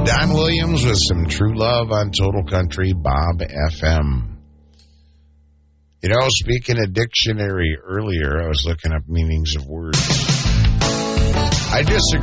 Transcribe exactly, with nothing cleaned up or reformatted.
Don Williams with some True Love on Total Country Bob F M. You know, speaking of dictionary earlier, I was looking up meanings of words. I disagree.